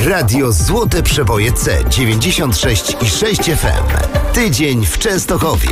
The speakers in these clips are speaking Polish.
Radio Złote Przeboje C96,6 FM. Tydzień w Częstochowie.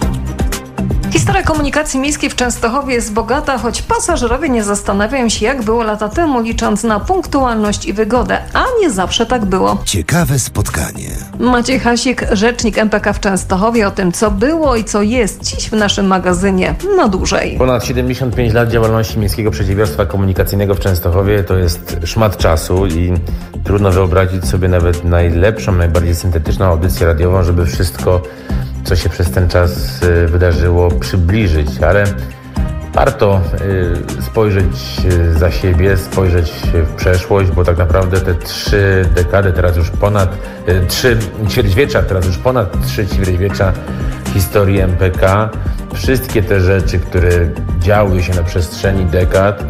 Historia komunikacji miejskiej w Częstochowie jest bogata, choć pasażerowie nie zastanawiają się, jak było lata temu, licząc na punktualność i wygodę, a nie zawsze tak było. Ciekawe spotkanie. Maciej Hasik, rzecznik MPK w Częstochowie, o tym, co było i co jest dziś w naszym magazynie na dłużej. Ponad 75 lat działalności Miejskiego Przedsiębiorstwa Komunikacyjnego w Częstochowie to jest szmat czasu i trudno wyobrazić sobie nawet najlepszą, najbardziej syntetyczną audycję radiową, żeby wszystko, co się przez ten czas wydarzyło, przybliżyć, ale warto spojrzeć za siebie, spojrzeć w przeszłość, bo tak naprawdę te 3 dekady, teraz już ponad 3 ćwierćwiecza, teraz już ponad 3 ćwierćwiecza historii MPK, wszystkie te rzeczy, które działy się na przestrzeni dekad,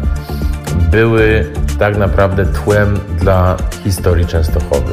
były tak naprawdę tłem dla historii Częstochowy.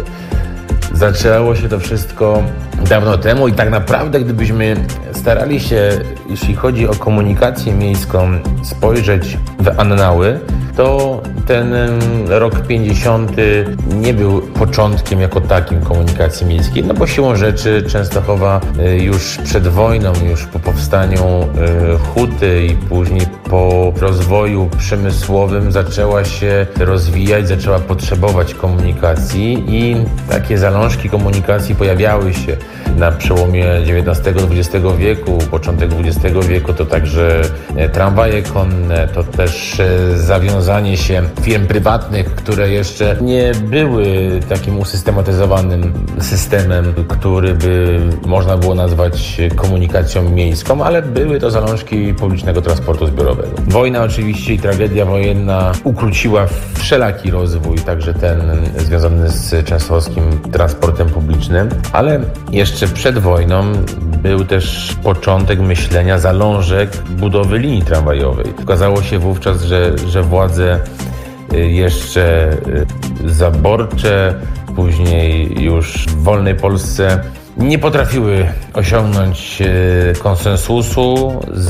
Zaczęło się to wszystko dawno temu i tak naprawdę, gdybyśmy starali się, jeśli chodzi o komunikację miejską, spojrzeć w annały, to ten rok 50 nie był początkiem jako takim komunikacji miejskiej, no bo siłą rzeczy Częstochowa już przed wojną, już po powstaniu huty i później po rozwoju przemysłowym zaczęła się rozwijać, zaczęła potrzebować komunikacji i takie zalążki komunikacji pojawiały się na przełomie XIX-XX wieku, początek XX wieku, to także tramwaje konne, to też zawiązanie się firm prywatnych, które jeszcze nie były takim usystematyzowanym systemem, który by można było nazwać komunikacją miejską, ale były to zalążki publicznego transportu zbiorowego. Wojna oczywiście i tragedia wojenna ukróciła wszelaki rozwój, także ten związany z częstochowskim transportem publicznym, ale jeszcze przed wojną był też początek myślenia zalążek budowy linii tramwajowej. Okazało się wówczas, że władze jeszcze zaborcze, później już w wolnej Polsce nie potrafiły osiągnąć konsensusu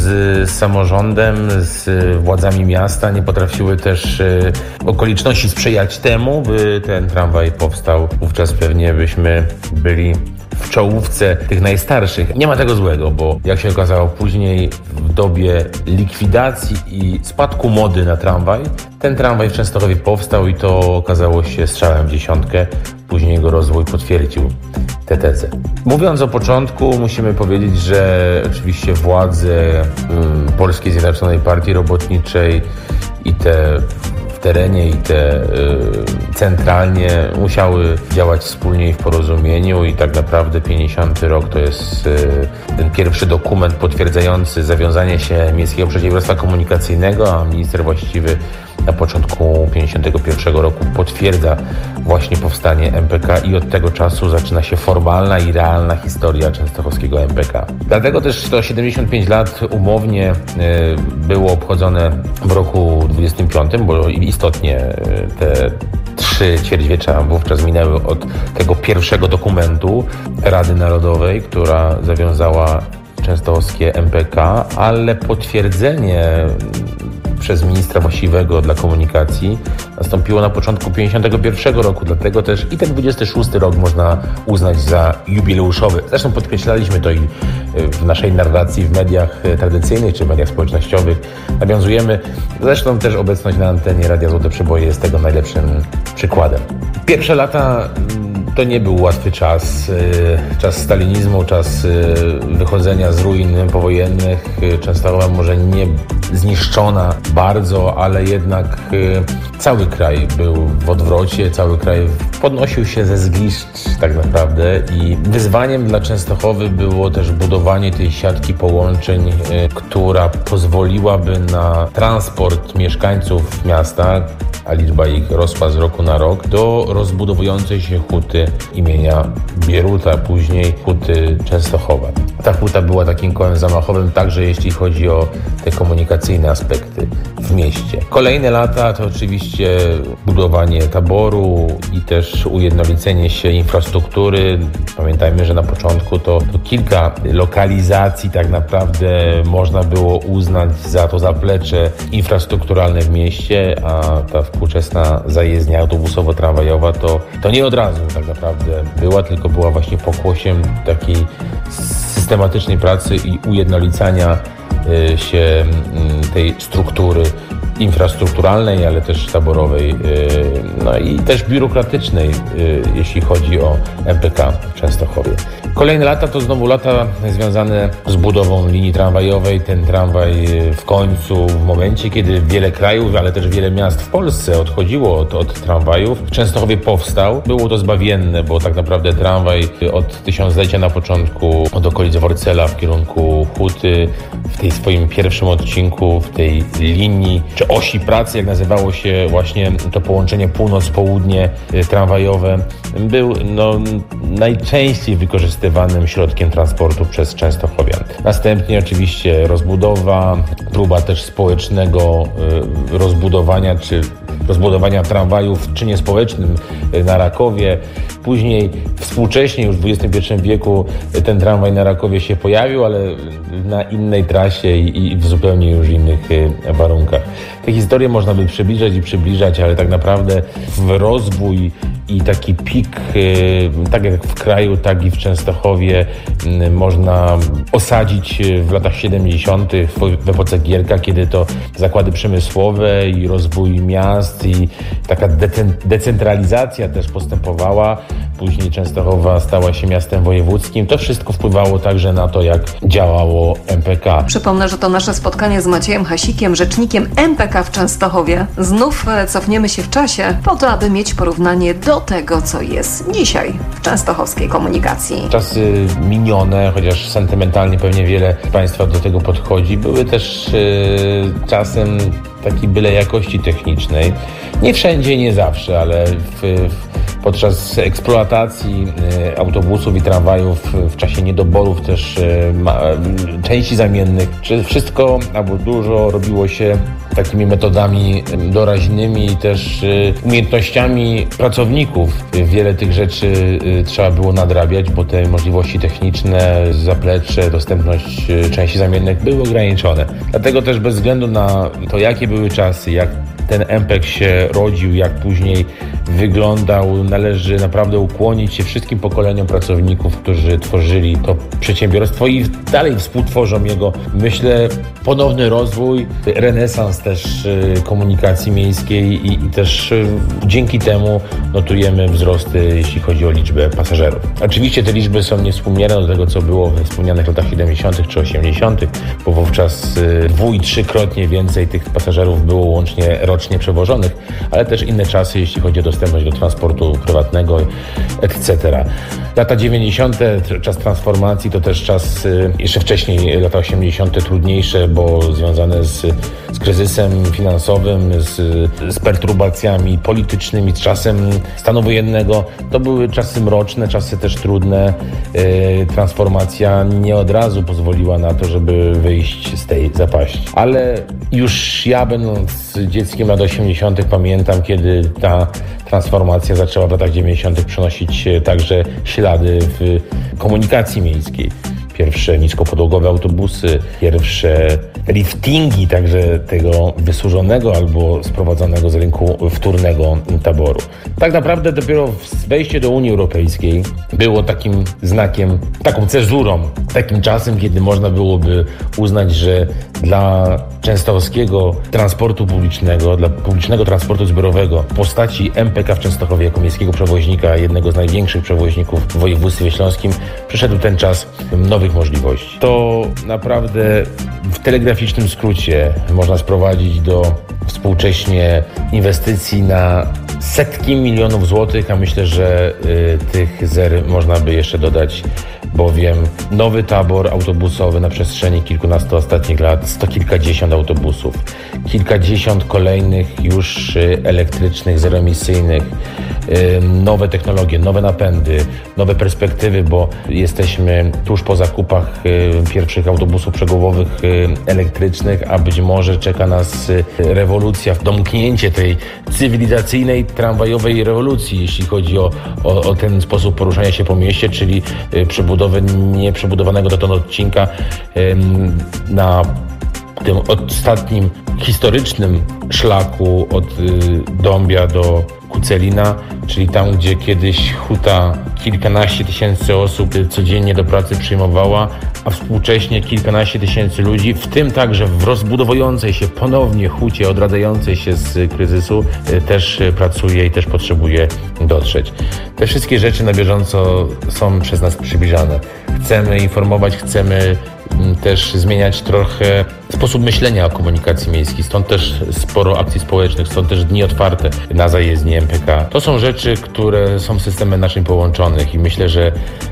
z samorządem, z władzami miasta, nie potrafiły też okoliczności sprzyjać temu, by ten tramwaj powstał. Wówczas pewnie byśmy byli w czołówce tych najstarszych. Nie ma tego złego, bo jak się okazało później, w dobie likwidacji i spadku mody na tramwaj, ten tramwaj w Częstochowie powstał i to okazało się strzałem w dziesiątkę. Później jego rozwój potwierdził tę tezę. Mówiąc o początku, musimy powiedzieć, że oczywiście władze Polskiej Zjednoczonej Partii Robotniczej i te w terenie i te centralnie musiały działać wspólnie i w porozumieniu i tak naprawdę 50 rok to jest ten pierwszy dokument potwierdzający zawiązanie się Miejskiego Przedsiębiorstwa Komunikacyjnego, a minister właściwy na początku 51 roku potwierdza właśnie powstanie MPK i od tego czasu zaczyna się formalna i realna historia częstochowskiego MPK. Dlatego też to 75 lat umownie było obchodzone w roku 25, bo istotnie te 3 ćwierćwiecza wówczas minęły od tego pierwszego dokumentu Rady Narodowej, która zawiązała częstochowskie MPK, ale potwierdzenie przez ministra właściwego dla komunikacji nastąpiło na początku 51 roku, dlatego też i ten 26 rok można uznać za jubileuszowy. Zresztą podkreślaliśmy to i w naszej narracji w mediach tradycyjnych czy w mediach społecznościowych. Nawiązujemy, zresztą też obecność na antenie Radia Złote Przeboje jest tego najlepszym przykładem. Pierwsze lata to nie był łatwy czas. Czas stalinizmu, czas wychodzenia z ruin powojennych. Częstochowa może nie zniszczona bardzo, ale jednak cały kraj był w odwrocie, cały kraj podnosił się ze zgliszcz tak naprawdę i wyzwaniem dla Częstochowy było też budowanie tej siatki połączeń, która pozwoliłaby na transport mieszkańców miasta, a liczba ich rosła z roku na rok, do rozbudowującej się huty imienia Bieruta, później huty Częstochowa. Ta huta była takim kołem zamachowym także jeśli chodzi o tę komunikację komunikacyjne aspekty w mieście. Kolejne lata to oczywiście budowanie taboru i też ujednolicenie się infrastruktury. Pamiętajmy, że na początku to kilka lokalizacji tak naprawdę można było uznać za to zaplecze infrastrukturalne w mieście, a ta współczesna zajezdnia autobusowo-tramwajowa to nie od razu tak naprawdę była, tylko była właśnie pokłosiem takiej systematycznej pracy i ujednolicania się tej struktury infrastrukturalnej, ale też taborowej, no i też biurokratycznej, jeśli chodzi o MPK w Częstochowie. Kolejne lata to znowu lata związane z budową linii tramwajowej. Ten tramwaj w końcu, w momencie, kiedy wiele krajów, ale też wiele miast w Polsce odchodziło od tramwajów, w Częstochowie powstał. Było to zbawienne, bo tak naprawdę tramwaj od tysiąclecia na początku, od okolic Worcela w kierunku Huty, w tej swoim pierwszym odcinku, w tej linii, czy osi pracy, jak nazywało się właśnie to połączenie północ-południe tramwajowe, był najczęściej wykorzystywanym środkiem transportu przez częstochowian. Następnie oczywiście rozbudowa, próba też społecznego rozbudowania tramwajów w czynie społecznym na Rakowie. Później współcześnie już w XXI wieku ten tramwaj na Rakowie się pojawił, ale na innej trasie i w zupełnie już innych warunkach. Te historie można by przybliżać, ale tak naprawdę w rozwój i taki pik, tak jak w kraju, tak i w Częstochowie, można osadzić w latach 70. w epoce Gierka, kiedy to zakłady przemysłowe i rozwój miast i taka decentralizacja też postępowała. Później Częstochowa stała się miastem wojewódzkim. To wszystko wpływało także na to, jak działało MPK. Przypomnę, że to nasze spotkanie z Maciejem Hasikiem, rzecznikiem MPK w Częstochowie. Znów cofniemy się w czasie po to, aby mieć porównanie do tego, co jest dzisiaj w częstochowskiej komunikacji. Czasy minione, chociaż sentymentalnie pewnie wiele z Państwa do tego podchodzi, były też czasem takiej byle jakości technicznej. Nie wszędzie i nie zawsze, ale podczas eksploatacji autobusów i tramwajów w czasie niedoborów też części zamiennych, czy wszystko albo dużo robiło się takimi metodami doraźnymi i też umiejętnościami pracowników. Wiele tych rzeczy trzeba było nadrabiać, bo te możliwości techniczne, zaplecze, dostępność części zamiennych były ograniczone. Dlatego też bez względu na to, jakie były czasy, jak ten MPK się rodził, jak później wyglądał, należy naprawdę ukłonić się wszystkim pokoleniom pracowników, którzy tworzyli to przedsiębiorstwo i dalej współtworzą jego, myślę, ponowny rozwój, renesans też komunikacji miejskiej i też dzięki temu notujemy wzrosty, jeśli chodzi o liczbę pasażerów. Oczywiście te liczby są niewspółmierne do tego, co było we wspomnianych latach 70. czy 80., bo wówczas 2- i 3-krotnie więcej tych pasażerów było łącznie rocznie przewożonych, ale też inne czasy, jeśli chodzi o dostępność do transportu prywatnego, etc. Lata 90., czas transformacji, to też czas, jeszcze wcześniej, lata 80. trudniejsze, bo związane z kryzysem finansowym, z perturbacjami politycznymi, z czasem stanu wojennego. To były czasy mroczne, czasy też trudne. Transformacja nie od razu pozwoliła na to, żeby wyjść z tej zapaści. Ale już ja, będąc dzieckiem lat 80., pamiętam, kiedy ta transformacja zaczęła w latach 90. przynosić także ślady w komunikacji miejskiej. Pierwsze niskopodłogowe autobusy, pierwsze liftingi także tego wysłużonego albo sprowadzonego z rynku wtórnego taboru. Tak naprawdę dopiero wejście do Unii Europejskiej było takim znakiem, taką cezurą, takim czasem, kiedy można byłoby uznać, że dla częstochowskiego transportu publicznego, dla publicznego transportu zbiorowego w postaci MPK w Częstochowie jako miejskiego przewoźnika, jednego z największych przewoźników w województwie śląskim, przyszedł ten czas nowych możliwości. To naprawdę w telegraficznym skrócie można sprowadzić do współcześnie inwestycji na setki milionów złotych, a myślę, że tych zer można by jeszcze dodać, bowiem nowy tabor autobusowy na przestrzeni kilkunastu ostatnich lat, 100 kilkadziesiąt autobusów, kilkadziesiąt kolejnych już elektrycznych, zeroemisyjnych, nowe technologie, nowe napędy, nowe perspektywy, bo jesteśmy tuż po zakupach pierwszych autobusów przegubowych elektrycznych, a być może czeka nas rewolucja, domknięcie tej cywilizacyjnej, tramwajowej rewolucji, jeśli chodzi o ten sposób poruszania się po mieście, czyli przebudowę nieprzebudowanego dotąd odcinka na tym ostatnim historycznym szlaku od Dąbia do Kucelina, czyli tam, gdzie kiedyś huta kilkanaście tysięcy osób codziennie do pracy przyjmowała, a współcześnie kilkanaście tysięcy ludzi, w tym także w rozbudowującej się ponownie hucie, odradzającej się z kryzysu, też pracuje i też potrzebuje dotrzeć. Te wszystkie rzeczy na bieżąco są przez nas przybliżane. Chcemy informować, chcemy też zmieniać trochę sposób myślenia o komunikacji miejskiej. Stąd też sporo akcji społecznych, stąd też dni otwarte na zajezdni MPK. To są rzeczy, które są systemem naczyń połączonych i myślę, że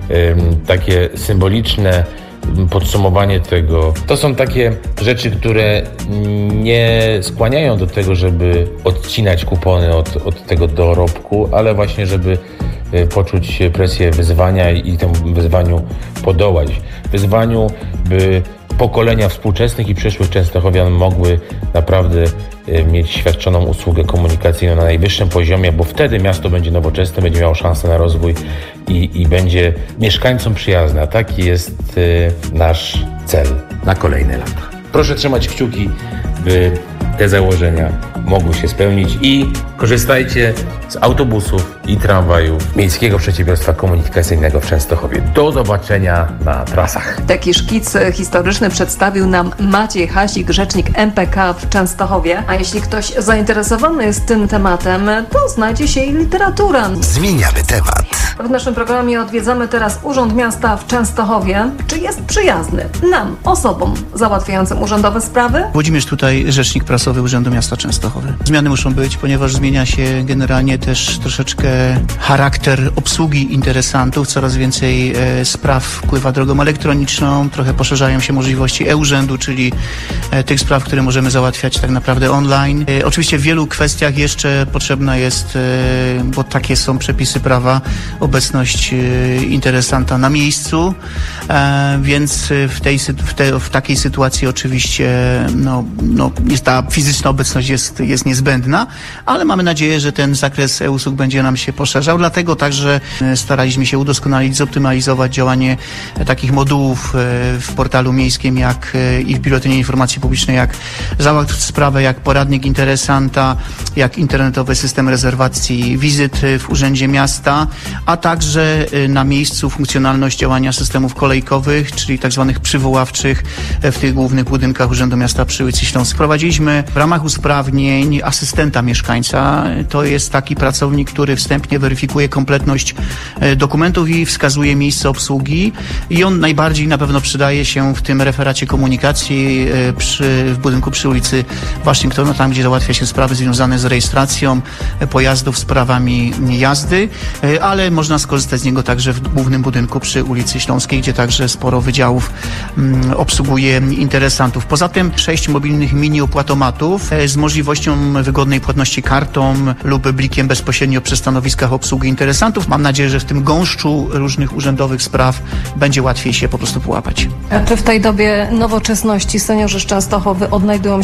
takie symboliczne podsumowanie tego, to są takie rzeczy, które nie skłaniają do tego, żeby odcinać kupony od tego dorobku, ale właśnie, żeby poczuć presję wyzwania i temu wyzwaniu podołać. Wyzwaniu, by pokolenia współczesnych i przyszłych częstochowian mogły naprawdę mieć świadczoną usługę komunikacyjną na najwyższym poziomie, bo wtedy miasto będzie nowoczesne, będzie miało szansę na rozwój i będzie mieszkańcom przyjazne. A taki jest nasz cel na kolejne lata. Proszę trzymać kciuki, by te założenia mogły się spełnić i korzystajcie z autobusów i tramwajów Miejskiego Przedsiębiorstwa Komunikacyjnego w Częstochowie. Do zobaczenia na trasach. Taki szkic historyczny przedstawił nam Maciej Hasik, rzecznik MPK w Częstochowie. A jeśli ktoś zainteresowany jest tym tematem, to znajdzie się i literatura. Zmieniamy temat. W naszym programie odwiedzamy teraz Urząd Miasta w Częstochowie. Czy jest przyjazny nam, osobom załatwiającym urzędowe sprawy? Włodzimierz tutaj, rzecznik prasowy Urzędu Miasta Częstochowy. Zmiany muszą być, ponieważ zmienia się generalnie też troszeczkę charakter obsługi interesantów. Coraz więcej spraw wpływa drogą elektroniczną, trochę poszerzają się możliwości e-urzędu, czyli tych spraw, które możemy załatwiać tak naprawdę online. Oczywiście w wielu kwestiach jeszcze potrzebna jest, bo takie są przepisy prawa, obecność interesanta na miejscu, więc w takiej sytuacji oczywiście ta fizyczna obecność jest niezbędna, ale mamy nadzieję, że ten zakres e-usług będzie nam się poszerzał, dlatego także staraliśmy się udoskonalić, zoptymalizować działanie takich modułów w portalu miejskim i w Biuletynie Informacji Publicznej, jak załatw sprawę, jak poradnik interesanta, jak internetowy system rezerwacji wizyt w Urzędzie Miasta, a także na miejscu funkcjonalność działania systemów kolejkowych, czyli tak zwanych przywoławczych w tych głównych budynkach Urzędu Miasta przy ulicy Śląskiej. Wprowadziliśmy w ramach usprawnień asystenta mieszkańca. To jest taki pracownik, który wstępnie weryfikuje kompletność dokumentów i wskazuje miejsce obsługi i on najbardziej na pewno przydaje się w tym referacie komunikacji w budynku przy ulicy Waszyngtona, tam gdzie załatwia się sprawy związane z rejestracją pojazdów, sprawami jazdy, ale można skorzystać z niego także w głównym budynku przy ulicy Śląskiej, gdzie także sporo wydziałów obsługuje interesantów. Poza tym 6 mobilnych mini opłatomatów z możliwością wygodnej płatności kartą lub blikiem bezpośrednio przy stanowiskach obsługi interesantów. Mam nadzieję, że w tym gąszczu różnych urzędowych spraw będzie łatwiej się po prostu połapać. A czy w tej dobie nowoczesności seniorzy z Częstochowy odnajdują